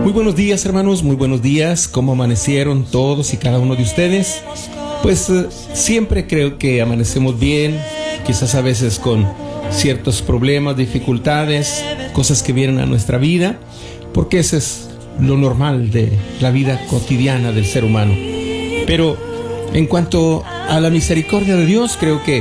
Muy buenos días, hermanos, muy buenos días. ¿Cómo amanecieron todos y cada uno de ustedes? Pues siempre creo que amanecemos bien, quizás a veces con ciertos problemas, dificultades, cosas que vienen a nuestra vida, porque ese es lo normal de la vida cotidiana del ser humano. Pero en cuanto a la misericordia de Dios, creo que,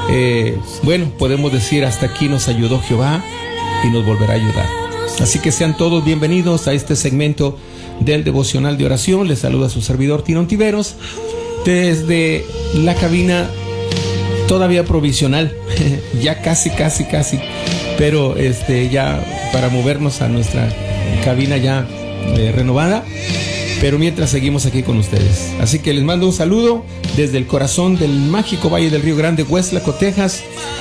podemos decir hasta aquí nos ayudó Jehová y nos volverá a ayudar. Así que sean todos bienvenidos a este segmento del devocional de oración. Les saluda su servidor Tino Ontiveros desde la cabina todavía provisional, ya casi, pero ya para movernos a nuestra cabina ya renovada, pero mientras seguimos aquí con ustedes. Así que les mando un saludo desde el corazón del mágico Valle del Río Grande, Westlaco, Texas,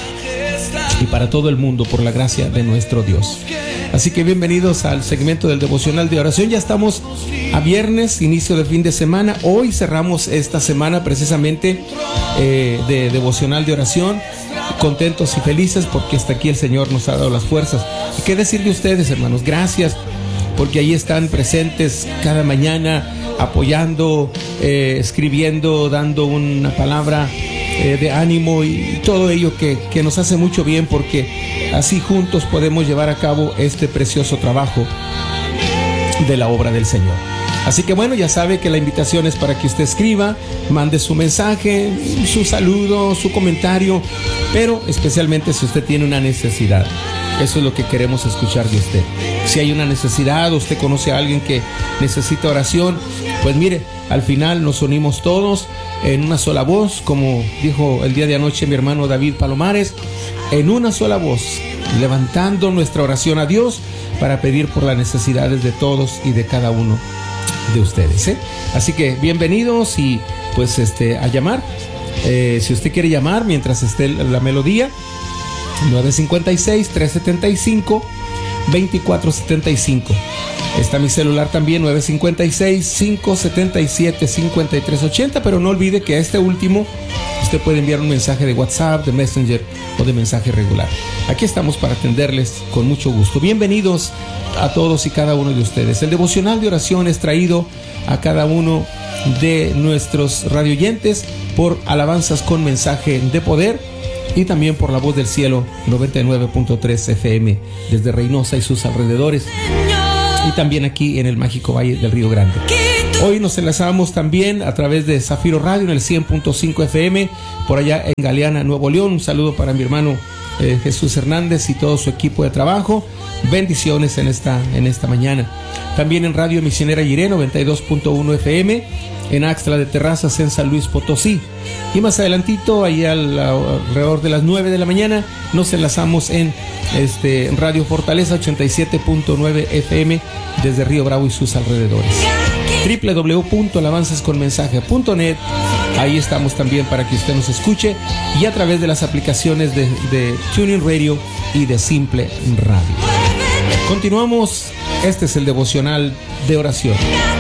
y para todo el mundo por la gracia de nuestro Dios. Así que bienvenidos al segmento del devocional de oración. Ya estamos a viernes, inicio de fin de semana. Hoy cerramos esta semana precisamente de devocional de oración, contentos y felices porque hasta aquí el Señor nos ha dado las fuerzas. ¿Y qué decir de ustedes, hermanos? Gracias, porque ahí están presentes cada mañana, apoyando, escribiendo, dando una palabra de ánimo y todo ello que nos hace mucho bien, porque así juntos podemos llevar a cabo este precioso trabajo de la obra del Señor. Así que ya sabe que la invitación es para que usted escriba, mande su mensaje, su saludo, su comentario, pero especialmente si usted tiene una necesidad. Eso es lo que queremos escuchar de usted. Si hay una necesidad, o usted conoce a alguien que necesita oración, pues mire, al final nos unimos todos en una sola voz, como dijo el día de anoche mi hermano David Palomares, en una sola voz, levantando nuestra oración a Dios para pedir por las necesidades de todos y de cada uno de ustedes, Así que bienvenidos y pues a llamar. Si usted quiere llamar mientras esté la melodía, 956-375-2475. Está mi celular también, 956-577-5380, pero no olvide que a este último usted puede enviar un mensaje de WhatsApp, de Messenger o de mensaje regular. Aquí estamos para atenderles con mucho gusto. Bienvenidos a todos y cada uno de ustedes. El devocional de oración es traído a cada uno de nuestros radioyentes por Alabanzas con Mensaje de Poder y también por La Voz del Cielo 99.3 FM desde Reynosa y sus alrededores, y también aquí en el mágico Valle del Río Grande. Hoy nos enlazamos también a través de Zafiro Radio en el 100.5 FM por allá en Galeana, Nuevo León. Un saludo para mi hermano Jesús Hernández y todo su equipo de trabajo. Bendiciones en esta mañana. También en Radio Misionera Jiré 92.1 FM en Axtla de Terrazas en San Luis Potosí. Y más adelantito, ahí alrededor de las 9 de la mañana, nos enlazamos en Radio Fortaleza 87.9 FM desde Río Bravo y sus alrededores. www.alabanzasconmensaje.net. Ahí estamos también para que usted nos escuche, y a través de las aplicaciones de TuneIn Radio y de Simple Radio. Continuamos. Este es el devocional de oración.